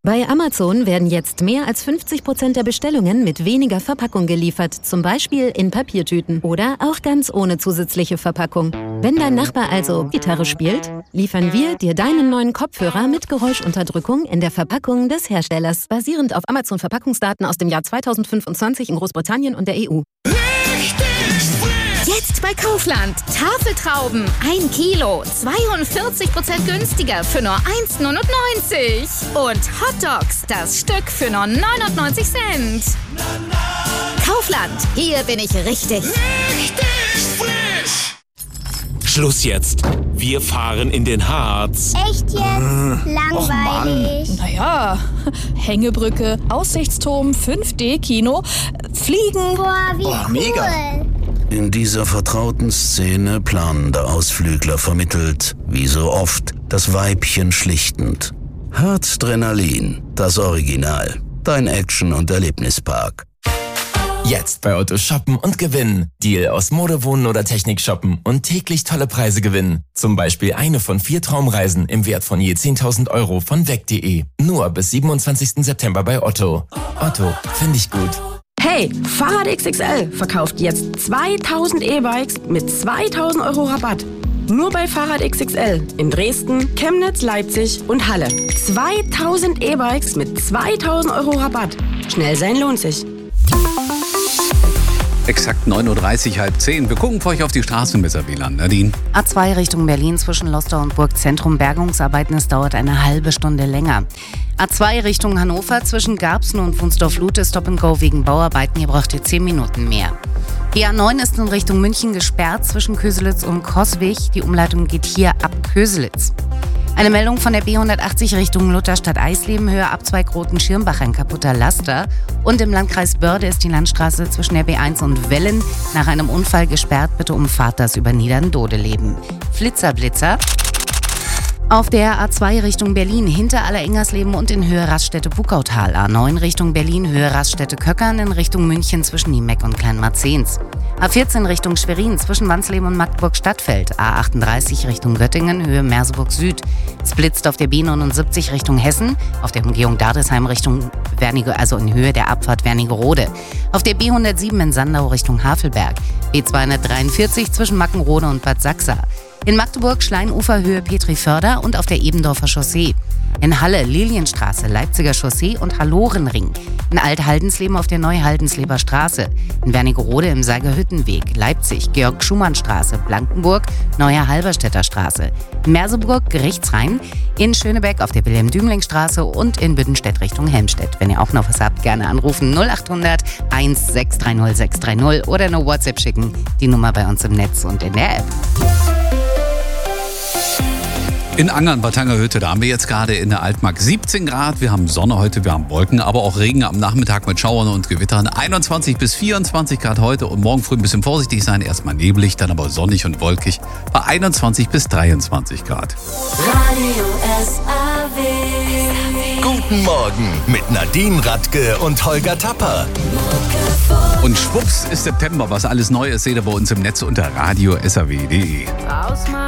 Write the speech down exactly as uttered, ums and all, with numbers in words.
Bei Amazon werden jetzt mehr als fünfzig Prozent der Bestellungen mit weniger Verpackung geliefert, zum Beispiel in Papiertüten oder auch ganz ohne zusätzliche Verpackung. Wenn dein Nachbar also Gitarre spielt, liefern wir dir deinen neuen Kopfhörer mit Geräuschunterdrückung in der Verpackung des Herstellers, basierend auf Amazon-Verpackungsdaten aus dem Jahr zweitausendfünfundzwanzig in Großbritannien und der E U. Jetzt bei Kaufland. Tafeltrauben. ein Kilo. zweiundvierzig Prozent günstiger für nur eins Komma neunundneunzig. Und Hotdogs. Das Stück für nur neunundneunzig Cent. Kaufland. Hier bin ich richtig. Richtig frisch. Schluss jetzt. Wir fahren in den Harz. Echt jetzt? Äh, Langweilig. Naja, Hängebrücke, Aussichtsturm, fünf D Kino, Fliegen. Boah, wie oh, cool. Mega. In dieser vertrauten Szene planender Ausflügler vermittelt, wie so oft, das Weibchen schlichtend. Herzdrenalin, das Original. Dein Action- und Erlebnispark. Jetzt bei Otto shoppen und gewinnen. Deal aus Mode, Wohnen oder Technik shoppen und täglich tolle Preise gewinnen. Zum Beispiel eine von vier Traumreisen im Wert von je zehntausend Euro von weg punkt de. Nur bis siebenundzwanzigsten September bei Otto. Otto, finde ich gut. Hey, Fahrrad X X L verkauft jetzt zweitausend E-Bikes mit zweitausend Euro Rabatt. Nur bei Fahrrad X X L in Dresden, Chemnitz, Leipzig und Halle. zweitausend E-Bikes mit zweitausend Euro Rabatt. Schnell sein lohnt sich. Exakt neun Uhr dreißig, halb zehn. Wir gucken für euch auf die Straßenmesser, W L A N. Nadine. A zwei Richtung Berlin zwischen Lostor und Burgzentrum. Bergungsarbeiten, es dauert eine halbe Stunde länger. A zwei Richtung Hannover zwischen Garbsen und Wunsdorf-Lute, Stop and Go wegen Bauarbeiten. Hier braucht ihr zehn Minuten mehr. Die A neun ist in Richtung München gesperrt zwischen Köselitz und Coswig. Die Umleitung geht hier ab Köselitz. Eine Meldung von der B hundertachtzig Richtung Lutherstadt-Eisleben, Höhe Abzweig Roten-Schirmbach, ein kaputter Laster. Und im Landkreis Börde ist die Landstraße zwischen der B eins und Wellen nach einem Unfall gesperrt. Bitte umfahrt das über Niederndodeleben. Flitzerblitzer. Auf der A zwei Richtung Berlin hinter Allerengersleben und in Höhe Raststätte-Bukautal. A neun Richtung Berlin, Höhe Raststätte-Köckern, in Richtung München zwischen Niemeck und Kleinmarzens. A vierzehn Richtung Schwerin zwischen Wansleben und Magdeburg-Stadtfeld. A achtunddreißig Richtung Göttingen, Höhe Merseburg Süd. Es blitzt auf der B neunundsiebzig Richtung Hessen, auf der Umgehung Dardesheim Richtung Wernigerode, also in Höhe der Abfahrt Wernigerode. Auf der B hundertsieben in Sandau Richtung Havelberg. B zweihundertdreiundvierzig zwischen Mackenrode und Bad Sachsa. In Magdeburg Schleinufer Höhe Petriförder und auf der Ebendorfer Chaussee. In Halle Lilienstraße, Leipziger Chaussee und Hallorenring. In Alt-Haldensleben auf der Neu-Haldensleber Straße. In Wernigerode im Seigerhüttenweg, Leipzig Georg-Schumann-Straße, Blankenburg, Neuer Halberstädter Straße. In Merseburg Gerichtsrhein, in Schönebeck auf der Wilhelm-Dümling-Straße und in Büttenstedt Richtung Helmstedt. Wenn ihr auch noch was habt, gerne anrufen null achthundert eins sechs drei null sechs drei null oder eine WhatsApp schicken. Die Nummer bei uns im Netz und in der App. In Angern, Bad Tangerhütte, da haben wir jetzt gerade in der Altmark siebzehn Grad. Wir haben Sonne heute, wir haben Wolken, aber auch Regen am Nachmittag mit Schauern und Gewittern. einundzwanzig bis vierundzwanzig Grad heute und morgen früh ein bisschen vorsichtig sein. Erstmal neblig, dann aber sonnig und wolkig bei einundzwanzig bis dreiundzwanzig Grad. Radio S A W. Guten Morgen mit Nadine Radke und Holger Tapper. Und schwupps ist September. Was alles Neues seht ihr bei uns im Netz unter radio s a w punkt de.